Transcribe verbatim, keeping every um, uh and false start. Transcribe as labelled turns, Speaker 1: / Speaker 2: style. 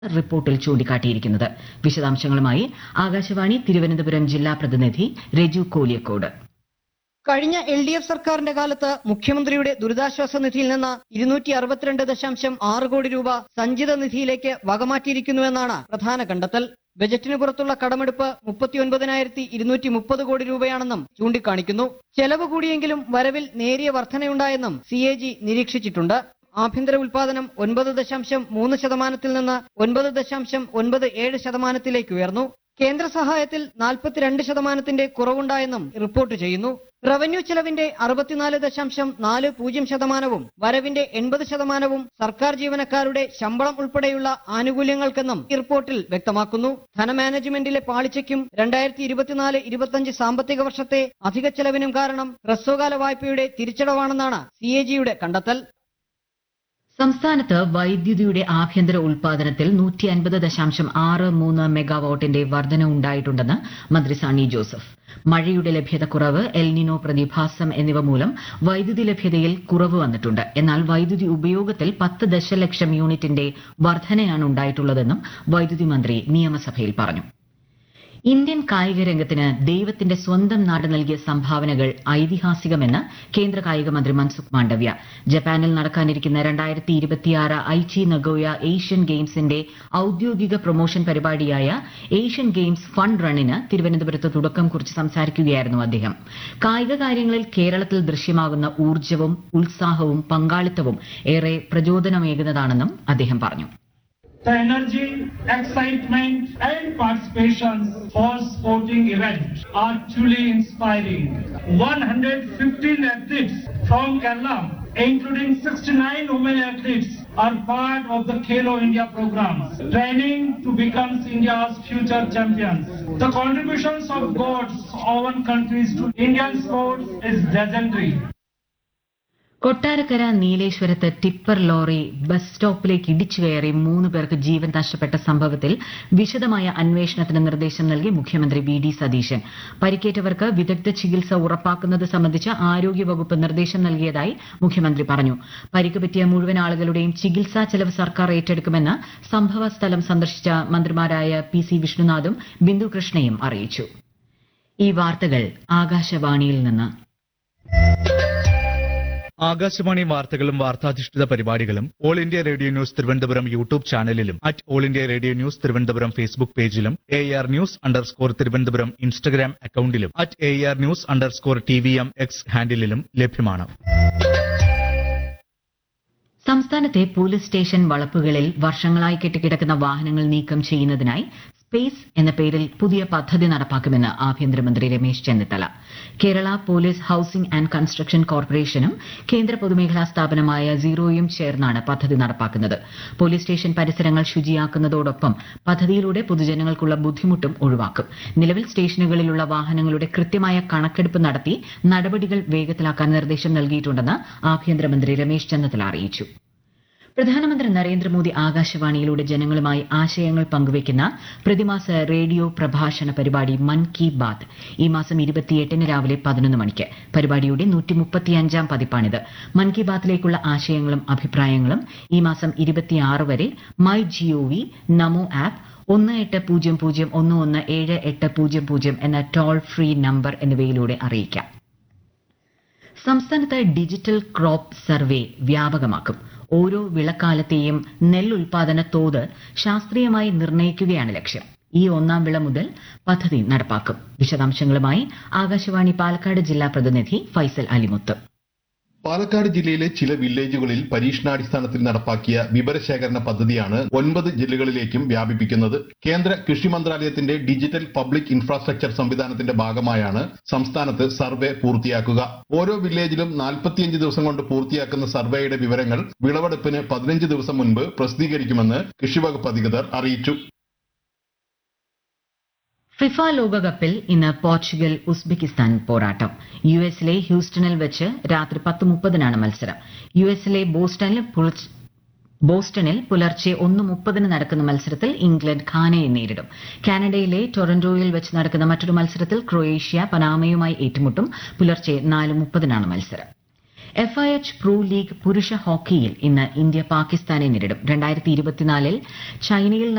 Speaker 1: റിപ്പോർട്ടിൽ ചൂണ്ടിക്കാട്ടിയിരിക്കുന്നത്. വിശദാംശങ്ങളുമായി ആകാശവാണി തിരുവനന്തപുരം ജില്ലാ പ്രതിനിധി രജു കോലിയക്കോട്.
Speaker 2: കഴിഞ്ഞ എൽ ഡി എഫ് സർക്കാരിന്റെ കാലത്ത് മുഖ്യമന്ത്രിയുടെ ദുരിതാശ്വാസ നിധിയിൽ നിന്ന് ഇരുന്നൂറ്റി അറുപത്തിരണ്ട് ദശാംശം ആറ് കോടി രൂപ സഞ്ചിത നിധിയിലേക്ക് വകമാറ്റിയിരിക്കുന്നുവെന്നാണ് പ്രധാന കണ്ടെത്തൽ. ബജറ്റിന് പുറത്തുള്ള കടമെടുപ്പ് മുപ്പത്തിയൊൻപതിനായിരത്തി ഇരുന്നൂറ്റി മുപ്പത് കോടി രൂപയാണെന്നും ചൂണ്ടിക്കാണിക്കുന്നു. ചെലവ് കൂടിയെങ്കിലും വരവിൽ നേരിയ വർധനയുണ്ടായെന്നും സി എ ജി നിരീക്ഷിച്ചിട്ടുണ്ട്. ആഭ്യന്തര ഉൽപാദനം ഒൻപത് ദശാംശം മൂന്ന് ശതമാനത്തിൽ നിന്ന് ഒൻപത് ദശാംശം ഒൻപത് ഏഴ് ശതമാനത്തിലേക്ക് ഉയർന്നു. കേന്ദ്ര സഹായത്തിൽ നാൽപ്പത്തിരണ്ട് ശതമാനത്തിന്റെ കുറവുണ്ടായെന്നും റിപ്പോർട്ട് ചെയ്യുന്നു. റവന്യൂ ചെലവിന്റെ അറുപത്തിനാല് ദശാംശം നാല് പൂജ്യം ശതമാനവും വരവിന്റെ എൺപത് ശതമാനവും സർക്കാർ ജീവനക്കാരുടെ ശമ്പളം ഉൾപ്പെടെയുള്ള ആനുകൂല്യങ്ങൾക്കെന്നും ഈ റിപ്പോർട്ടിൽ വ്യക്തമാക്കുന്നു. ധനമാനേജ്മെന്റിലെ പാളിച്ചയ്ക്കും രണ്ടായിരത്തി ഇരുപത്തിനാല് ഇരുപത്തിയഞ്ച് സാമ്പത്തിക വർഷത്തെ അധിക ചെലവിനും കാരണം ഹ്രസ്വകാല വായ്പയുടെ തിരിച്ചടവാണെന്നാണ് സി എ ജിയുടെ കണ്ടെത്തൽ.
Speaker 1: സംസ്ഥാനത്ത് വൈദ്യുതിയുടെ ആഭ്യന്തര ഉൽപാദനത്തിൽ നൂറ്റി അൻപത് ദശാംശം ആറ് മൂന്ന് മെഗാവാട്ടിന്റെ വർധന ഉണ്ടായിട്ടുണ്ടെന്ന് മന്ത്രി സണ്ണി ജോസഫ്. മഴയുടെ ലഭ്യത കുറവ്, എൽനിനോ പ്രതിഭാസം എന്നിവ മൂലം വൈദ്യുതി ലഭ്യതയിൽ കുറവ് വന്നിട്ടുണ്ട്. എന്നാൽ വൈദ്യുതി ഉപയോഗത്തിൽ പത്ത് ദശലക്ഷം യൂണിറ്റിന്റെ വർധനയാണ് ഉണ്ടായിട്ടുള്ളതെന്നും വൈദ്യുതി മന്ത്രി നിയമസഭയിൽ പറഞ്ഞു. ഇന്ത്യൻ കായിക രംഗത്തിന് ദൈവത്തിന്റെ സ്വന്തം നാട് നൽകിയ സംഭാവനകൾ ഐതിഹാസികമെന്ന് കേന്ദ്ര കായിക മന്ത്രി മൻസുഖ് മാണ്ഡവ്യ. ജപ്പാനിൽ നടക്കാനിരിക്കുന്ന രണ്ടായിരത്തി ഇരുപത്തിയാറ് ഐച്ചി നഗോയ ഏഷ്യൻ ഗെയിംസിന്റെ ഔദ്യോഗിക പ്രൊമോഷൻ പരിപാടിയായ ഏഷ്യൻ ഗെയിംസ് ഫണ്ട് റണ്ണിന് തിരുവനന്തപുരത്ത് തുടക്കം കുറിച്ച് സംസാരിക്കുകയായിരുന്നു അദ്ദേഹം. കായിക കാര്യങ്ങളിൽ കേരളത്തിൽ ദൃശ്യമാകുന്ന ഊർജ്ജവും ഉത്സാഹവും പങ്കാളിത്തവും ഏറെ പ്രചോദനമേകുന്നതാണെന്നും അദ്ദേഹം പറഞ്ഞു.
Speaker 3: The energy, excitement and participation for sporting events are truly inspiring. one hundred fifteen athletes from Kerala, including sixty-nine women athletes, are part of the Khelo India program, training to become India's future champions. The contributions of God's own countries to Indian sports is legendary.
Speaker 1: Kottarakkara നീലേശ്വരത്ത് tipper lorry bus സ്റ്റോപ്പിലേക്ക് ഇടിച്ചു കയറി മൂന്ന് പേർക്ക് ജീവൻ നഷ്ടപ്പെട്ട സംഭവത്തിൽ വിശദമായ അന്വേഷണത്തിന് നിർദ്ദേശം നൽകി മുഖ്യമന്ത്രി വി ഡി സതീശൻ. പരിക്കേറ്റവർക്ക് വിദഗ്ധ ചികിത്സ ഉറപ്പാക്കുന്നത് സംബന്ധിച്ച് ആരോഗ്യവകുപ്പ് നിർദ്ദേശം നൽകിയതായി മുഖ്യമന്ത്രി പറഞ്ഞു. പരിക്ക് പറ്റിയ മുഴുവൻ ആളുകളുടെയും ചികിത്സാ ചെലവ് സർക്കാർ ഏറ്റെടുക്കുമെന്ന് സംഭവ സ്ഥലം സന്ദർശിച്ച മന്ത്രിമാരായ പി സി വിഷ്ണുനാഥും ബിന്ദു കൃഷ്ണയും അറിയിച്ചു. ഈ വാർത്തകൾ ആകാശവാണിയിൽ നിന്ന്.
Speaker 4: ആകാശവാണി വാർത്തകളും വാർത്താധിഷ്ഠിത പരിപാടികളും all India radio news Thiruvananthapuram YouTube ചാനലിലും at all India radio news Thiruvananthapuram Facebook പേജിലും A R news underscore Thiruvananthapuram Instagram അക്കൌണ്ടിലും at A R news underscore T V M X ഹാൻഡിലും ലഭ്യമാണ്.
Speaker 1: സംസ്ഥാനത്തെ പോലീസ് സ്റ്റേഷൻ വളപ്പുകളിൽ വർഷങ്ങളായി കെട്ടിക്കിടക്കുന്ന വാഹനങ്ങൾ നീക്കം ചെയ്യുന്നതിനായി സ്പേസ് എന്ന പേരിൽ പുതിയ പദ്ധതി നടപ്പാക്കുമെന്ന് ആഭ്യന്തരമന്ത്രി Ramesh Chennithala. Kerala police housing and construction കോർപ്പറേഷനും കേന്ദ്ര പൊതുമേഖലാ സ്ഥാപനമായ സീറോയും ചേർന്നാണ് പദ്ധതി നടപ്പാക്കുന്നത്. പോലീസ് സ്റ്റേഷൻ പരിസരങ്ങൾ ശുചിയാക്കുന്നതോടൊപ്പം പദ്ധതിയിലൂടെ പൊതുജനങ്ങൾക്കുള്ള ബുദ്ധിമുട്ടും ഒഴിവാക്കും. നിലവിൽ സ്റ്റേഷനുകളിലുള്ള വാഹനങ്ങളുടെ കൃത്യമായ കണക്കെടുപ്പ് നടത്തി നടപടികൾ വേഗത്തിലാക്കാൻ നിർദ്ദേശം നൽകിയിട്ടുണ്ടെന്ന് ആഭ്യന്തരമന്ത്രി രമേശ് ചെന്നിത്തല അറിയിച്ചു. പ്രധാനമന്ത്രി നരേന്ദ്രമോദി ആകാശവാണിയിലൂടെ ജനങ്ങളുമായി ആശയങ്ങൾ പങ്കുവയ്ക്കുന്ന പ്രതിമാസ റേഡിയോ പ്രഭാഷണ പരിപാടി മൻ കി ബാത് ഈ മാസം ഇരുപത്തിയെട്ടിന് രാവിലെ പതിനൊന്ന് മണിക്ക്. പരിപാടിയുടെ നൂറ്റി മുപ്പത്തിയഞ്ചാം പതിപ്പാണിത്. മൻ കി ബാത്തിലേക്കുള്ള ആശയങ്ങളും അഭിപ്രായങ്ങളും ഈ മാസം ഇരുപത്തിയാറ് വരെ മൈ ജിഒവി, നമോ ആപ്പ്, ഒന്ന് എട്ട് പൂജ്യം പൂജ്യം ഒന്ന് ഒന്ന് ഏഴ് എട്ട് പൂജ്യം പൂജ്യം എന്ന ടോൾ ഫ്രീ നമ്പർ എന്നിവയിലൂടെ അറിയിക്കാം. സംസ്ഥാനത്ത് ഡിജിറ്റൽ ക്രോപ്പ് സർവേ വ്യാപകമാക്കും. ഓരോ വിളക്കാലത്തെയും നെല്ലുൽപാദന തോത് ശാസ്ത്രീയമായി നിർണ്ണയിക്കുകയാണ് ലക്ഷ്യം. ഈ ഒന്നാം വിള മുതൽ പദ്ധതി നടപ്പാക്കും. വിശദാംശങ്ങളുമായി ആകാശവാണി പാലക്കാട് ജില്ലാ പ്രതിനിധി ഫൈസൽ അലിമുത്ത്.
Speaker 5: പാലക്കാട് ജില്ലയിലെ ചില വില്ലേജുകളിൽ പരീക്ഷണാടിസ്ഥാനത്തിൽ നടപ്പാക്കിയ വിവരശേഖരണ പദ്ധതിയാണ് ഒൻപത് ജില്ലകളിലേക്കും വ്യാപിപ്പിക്കുന്നത്. കേന്ദ്ര കൃഷി മന്ത്രാലയത്തിന്റെ ഡിജിറ്റൽ പബ്ലിക് ഇൻഫ്രാസ്ട്രക്ചർ സംവിധാനത്തിന്റെ ഭാഗമായാണ് സംസ്ഥാനത്ത് സർവേ പൂർത്തിയാക്കുക. ഓരോ വില്ലേജിലും നാൽപ്പത്തിയഞ്ച് ദിവസം കൊണ്ട് പൂർത്തിയാക്കുന്ന സർവേയുടെ വിവരങ്ങൾ വിളവെടുപ്പിന് പതിനഞ്ച് ദിവസം മുൻപ് പ്രസിദ്ധീകരിക്കുമെന്ന് കൃഷിവകുപ്പ് അധികൃതർ അറിയിച്ചു.
Speaker 1: ഫിഫ ലോകകപ്പിൽ ഇന്ന് പോർച്ചുഗൽ ഉസ്ബെക്കിസ്ഥാൻ പോരാട്ടം. യു എസിലെ ഹ്യൂസ്റ്റണിൽ വെച്ച് രാത്രി പത്ത് മുപ്പതിനാണ് മത്സരം. യു എസിലെ ബോസ്റ്റണിൽ ബോസ്റ്റണിൽ പുലർച്ചെ ഒന്ന് മുപ്പതിന് നടക്കുന്ന മത്സരത്തിൽ ഇംഗ്ലണ്ട് ഘാനയെ നേരിടും. കാനഡയിലെ ടൊറന്റോയിൽ വെച്ച് നടക്കുന്ന മറ്റൊരു മത്സരത്തിൽ ക്രൊയേഷ്യ പനാമയുമായി ഏറ്റുമുട്ടും. പുലർച്ചെ നാല് മുപ്പതിനാണ് മത്സരം. F I H pro league പുരുഷ ഹോക്കിയിൽ ഇന്ന് ഇന്ത്യ പാകിസ്ഥാനെ നേരിടും രണ്ടായിരത്തി ഇരുപത്തിനാലിൽ ചൈനയിൽ